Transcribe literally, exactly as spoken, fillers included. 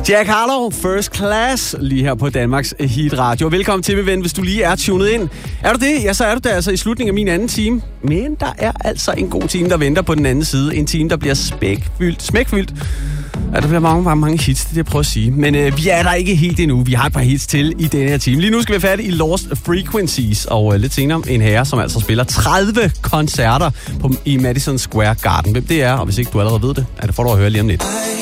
Jack Harlow, First Class, lige her på Danmarks Hit Radio. Velkommen til, min ven, hvis du lige er tunet ind. Er du det? Ja, så er du der altså i slutningen af min anden time. Men der er altså en god time, der venter på den anden side. En time, der bliver spækfyldt. Smækfyldt. Ja, der bliver mange, mange, mange hits, det er det, jeg prøver at sige. Men øh, vi er der ikke helt endnu. Vi har et par hits til i denne her time. Lige nu skal vi have fat i Lost Frequencies, og øh, lidt senere en herre, som altså spiller tredive koncerter på, i Madison Square Garden. Hvem det er, og hvis ikke du allerede ved det, er det for dig at høre lige om lidt.